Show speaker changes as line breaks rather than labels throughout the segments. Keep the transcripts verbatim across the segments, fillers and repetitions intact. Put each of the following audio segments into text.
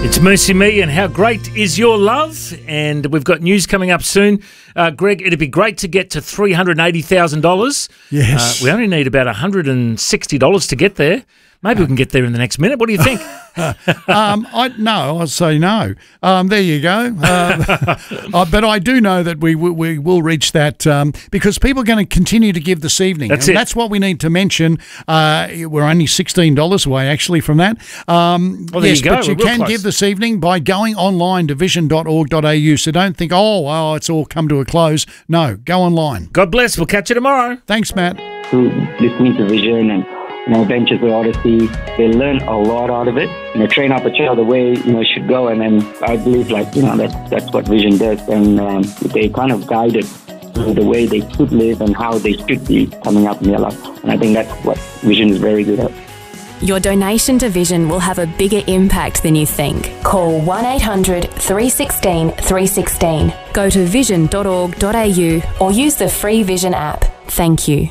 It's Mercy Me and How Great Is Your Love? And we've got news coming up soon. Uh, Greg, it'd be great to get to three hundred eighty thousand dollars.
Yes.
Uh, we only need about one hundred sixty dollars to get there. Maybe we can get there in the next minute. What do you think?
um, I no, I'd say no. Um, there you go. Uh, uh, but I do know that we we, we will reach that um, because people are going to continue to give this evening.
That's
and
it.
That's what we need to mention. Uh, we're only sixteen dollars away actually from that. Um,
Well, there
yes,
you go.
but you
We're real
can
close.
give this evening by going online to vision dot org dot a u. So don't think, oh, well, it's all come to a close. No, go online.
God bless. We'll catch you tomorrow.
Thanks, Matt.
Through listening to Vision and you know, Adventures with Odyssey, they learn a lot out of it. You know, train up a child the way you know it should go, and then I believe, like you know, that's that's what Vision does, and um, they kind of guide it through the way they should live and how they should be coming up in their life. And I think that's what Vision is very good at.
Your donation to Vision will have a bigger impact than you think. Call one eight hundred three one six three one six. Go to vision dot org dot a u or use the free Vision app. Thank you.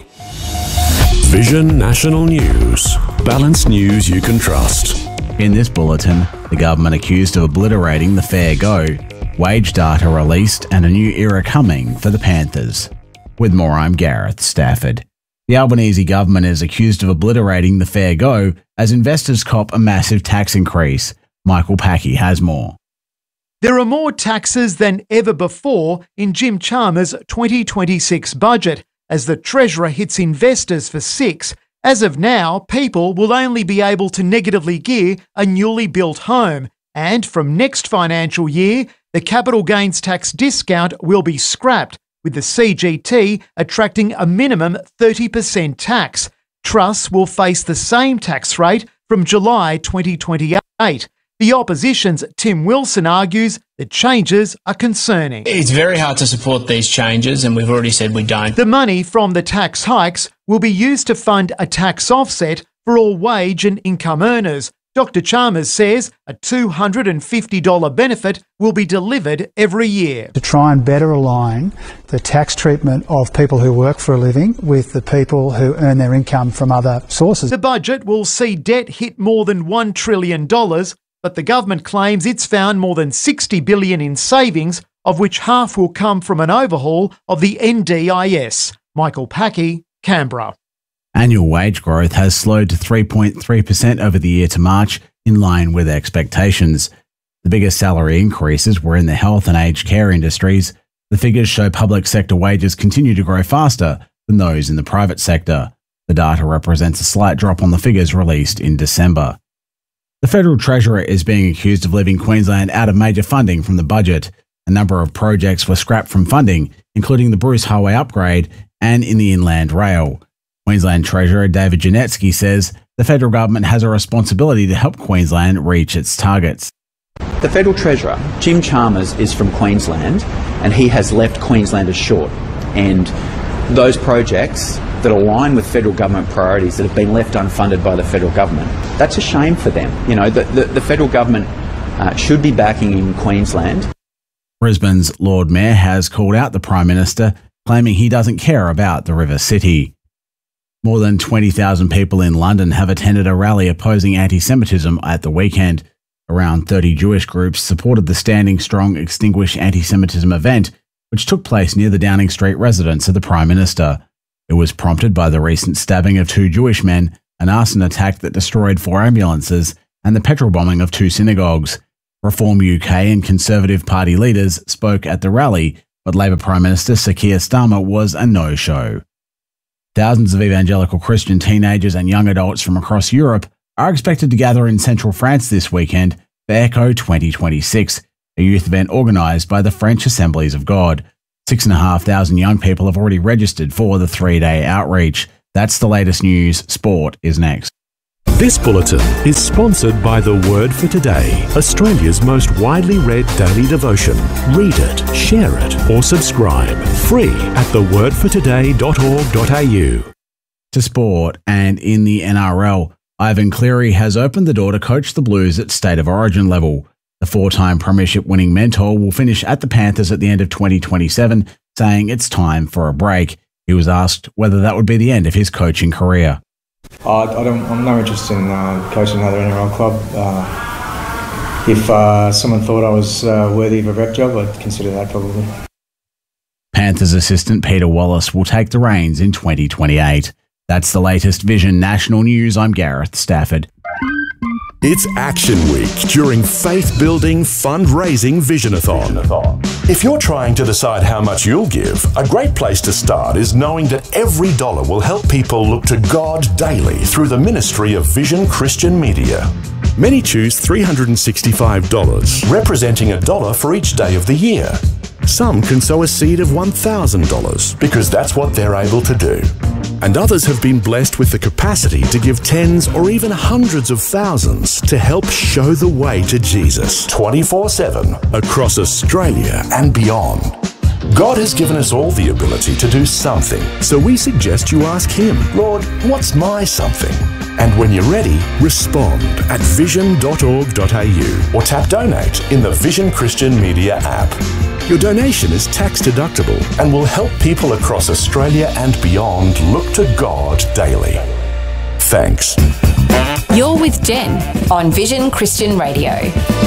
Vision National News. Balanced news you can trust.
In this bulletin, the government accused of obliterating the fair go, wage data released and a new era coming for the Panthers. With more, I'm Gareth Stafford. The Albanese government is accused of obliterating the fair go as investors cop a massive tax increase. Michael Packey has more.
There are more taxes than ever before in Jim Chalmers' twenty twenty-six budget, as the Treasurer hits investors for six. As of now, people will only be able to negatively gear a newly built home, and from next financial year, the capital gains tax discount will be scrapped, with the C G T attracting a minimum thirty percent tax. Trusts will face the same tax rate from July twenty twenty-eight. The opposition's Tim Wilson argues the changes are concerning.
It's very hard to support these changes, and we've already said we don't.
The money from the tax hikes will be used to fund a tax offset for all wage and income earners. Doctor Chalmers says a two hundred fifty dollars benefit will be delivered every year.
To try and better align the tax treatment of people who work for a living with the people who earn their income from other sources.
The budget will see debt hit more than one trillion dollars, but the government claims it's found more than sixty billion dollars in savings, of which half will come from an overhaul of the N D I S. Michael Packey, Canberra.
Annual wage growth has slowed to three point three percent over the year to March, in line with expectations. The biggest salary increases were in the health and aged care industries. The figures show public sector wages continue to grow faster than those in the private sector. The data represents a slight drop on the figures released in December. The Federal Treasurer is being accused of leaving Queensland out of major funding from the budget. A number of projects were scrapped from funding, including the Bruce Highway upgrade and in the Inland Rail. Queensland Treasurer David Janetsky says the federal government has a responsibility to help Queensland reach its targets.
The Federal Treasurer, Jim Chalmers, is from Queensland, and he has left Queenslanders short. And those projects that align with federal government priorities that have been left unfunded by the federal government, that's a shame for them. You know, the, the, the federal government uh, should be backing in Queensland.
Brisbane's Lord Mayor has called out the Prime Minister, claiming he doesn't care about the River City. More than twenty thousand people in London have attended a rally opposing anti-Semitism at the weekend. Around thirty Jewish groups supported the Standing Strong Extinguish Anti-Semitism event, which took place near the Downing Street residence of the Prime Minister. It was prompted by the recent stabbing of two Jewish men, an arson attack that destroyed four ambulances, and the petrol bombing of two synagogues. Reform U K and Conservative Party leaders spoke at the rally, but Labor Prime Minister Sir Keir Starmer was a no-show. Thousands of evangelical Christian teenagers and young adults from across Europe are expected to gather in central France this weekend for Echo twenty twenty-six, a youth event organised by the French Assemblies of God. Six and a half thousand young people have already registered for the three-day outreach. That's the latest news. Sport is next.
This bulletin is sponsored by The Word for Today, Australia's most widely read daily devotion. Read it, share it, or subscribe. Free at the word for today dot org dot a u.
To sport, and in the N R L, Ivan Cleary has opened the door to coach the Blues at State of Origin level. The four-time premiership-winning mentor will finish at the Panthers at the end of twenty twenty-seven, saying it's time for a break. He was asked whether that would be the end of his coaching career.
Uh, I don't, I'm no interest in uh, coaching another N R L club. Uh, if uh, someone thought I was uh, worthy of a rep job, I'd consider that probably.
Panthers assistant Peter Wallace will take the reins in twenty twenty-eight. That's the latest Vision National News. I'm Gareth Stafford.
It's Action Week during faith-building fundraising Visionathon. If you're trying to decide how much you'll give, a great place to start is knowing that every dollar will help people look to God daily through the ministry of Vision Christian Media. Many choose three hundred sixty-five dollars, representing a dollar for each day of the year. Some can sow a seed of one thousand dollars because that's what they're able to do. And others have been blessed with the capacity to give tens or even hundreds of thousands to help show the way to Jesus twenty-four seven across Australia and beyond. God has given us all the ability to do something, so we suggest you ask Him, Lord, what's my something? And when you're ready, respond at vision dot org dot a u or tap donate in the Vision Christian Media app. Your donation is tax deductible and will help people across Australia and beyond look to God daily. Thanks.
You're with Jen on Vision Christian Radio.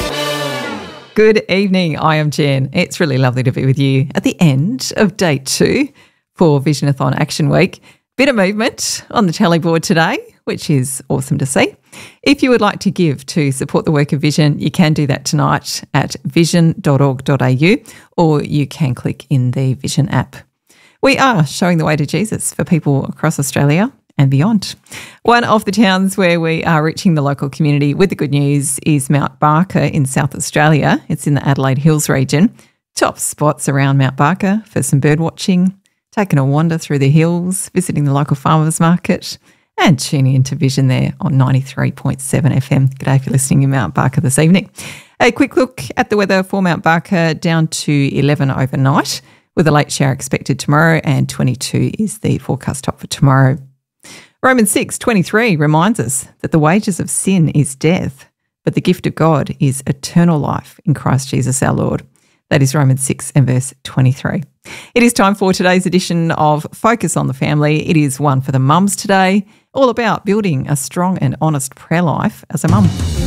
Good evening, I am Jen. It's really lovely to be with you at the end of day two for Visionathon Action Week. Bit of movement on the tally board today, which is awesome to see. If you would like to give to support the work of Vision, you can do that tonight at vision dot org dot a u or you can click in the Vision app. We are showing the way to Jesus for people across Australia and beyond. One of the towns where we are reaching the local community with the good news is Mount Barker in South Australia. It's in the Adelaide Hills region. Top spots around Mount Barker for some bird watching, taking a wander through the hills, visiting the local farmers market, and tuning into Vision there on ninety-three point seven F M. G'day if you're listening in Mount Barker this evening. A quick look at the weather for Mount Barker, down to eleven overnight, with a late shower expected tomorrow, and twenty-two is the forecast top for tomorrow. Romans six twenty-three reminds us that the wages of sin is death, but the gift of God is eternal life in Christ Jesus our Lord. That is Romans six and verse twenty-three. It is time for today's edition of Focus on the Family. It is one for the mums today, all about building a strong and honest prayer life as a mum.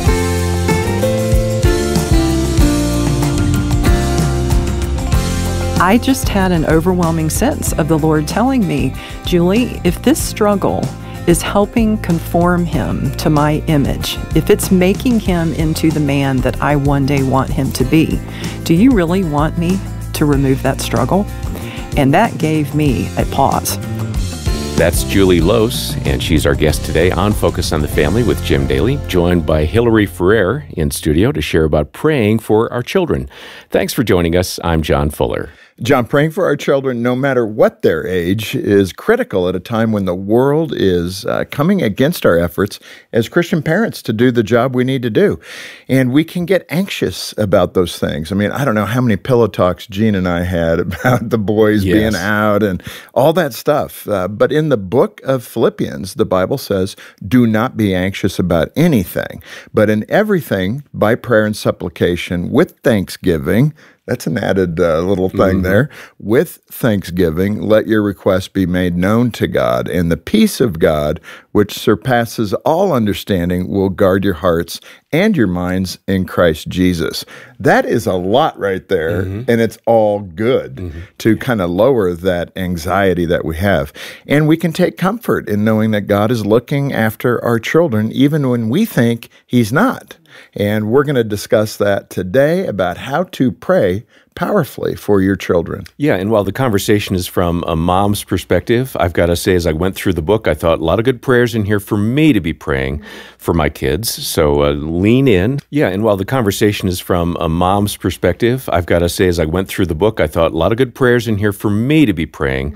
I just had an overwhelming sense of the Lord telling me, Julie, if this struggle is helping conform him to my image, if it's making him into the man that I one day want him to be, do you really want me to remove that struggle? And that gave me a pause.
That's Julie Lose, and she's our guest today on Focus on the Family with Jim Daly, joined by Hilary Ferrer in studio to share about praying for our children. Thanks for joining us. I'm John Fuller.
John, praying for our children, no matter what their age, is critical at a time when the world is uh, coming against our efforts as Christian parents to do the job we need to do. And we can get anxious about those things. I mean, I don't know how many pillow talks Gene and I had about the boys yes. being out and all that stuff. Uh, but in the book of Philippians, the Bible says, do not be anxious about anything, but in everything, by prayer and supplication, with thanksgiving. That's an added uh, little thing mm-hmm. there. With thanksgiving, let your requests be made known to God, and the peace of God, which surpasses all understanding, will guard your hearts and your minds in Christ Jesus. That is a lot right there, mm-hmm. and it's all good mm-hmm. to kind of lower that anxiety that we have. And we can take comfort in knowing that God is looking after our children, even when we think He's not. And we're going to discuss that today about how to pray powerfully for your children.
Yeah, and while the conversation is from a mom's perspective, I've got to say, as I went through the book, I thought a lot of good prayers in here for me to be praying for my kids. So uh, lean in. Yeah, and while the conversation is from a mom's perspective, I've got to say, as I went through the book, I thought a lot of good prayers in here for me to be praying